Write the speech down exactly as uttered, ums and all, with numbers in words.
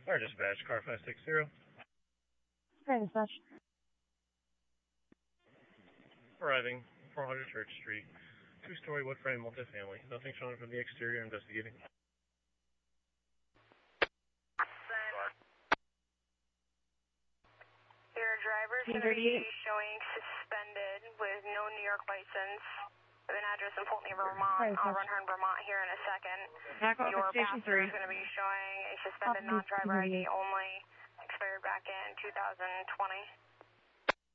Or dispatch, car five six zero. Hi, dispatch. Arriving, four hundred Church Street. Two-story wood frame multifamily. Nothing shown from the exterior. Investigating. Your driver is going to be showing suspended with no New York license, with an address in Pulteney, Vermont. I'll run her in Vermont here in a second. Back off Your at Station passenger three. is going to be showing a suspended non-driver I D only, expired back in two thousand twenty.